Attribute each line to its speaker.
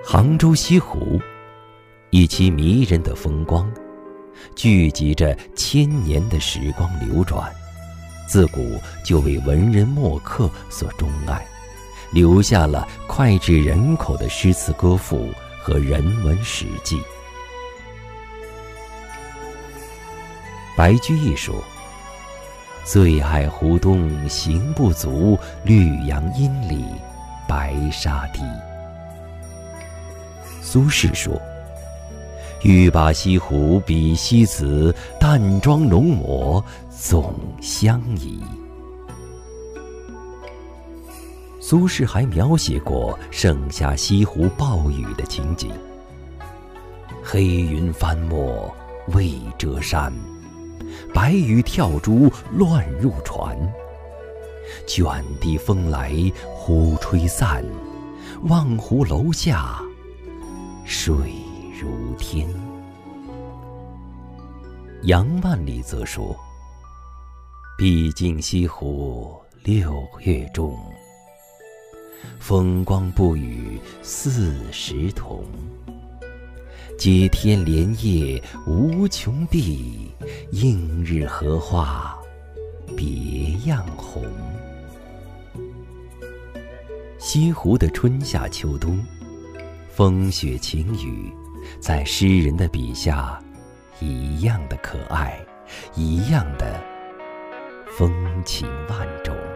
Speaker 1: 杭州西湖，以其迷人的风光，聚集着千年的时光流转，自古就为文人墨客所钟爱，留下了脍炙人口的诗词歌赋和人文史记。白居易说：“醉爱湖东行不足，绿杨阴里白沙堤。”苏轼说：“欲把西湖比西子，淡妆浓抹总相宜。”苏轼还描写过盛夏西湖暴雨的情景：“黑云翻墨未遮山，白雨跳珠乱入船。卷地风来忽吹散，望湖楼下水如天。”杨万里则说：“毕竟西湖6月中，风光不与40同。接天莲叶无穷碧，映日荷花别样红。”西湖的春夏秋冬，风雪晴雨，在诗人的笔下一样的可爱，一样的风情万种。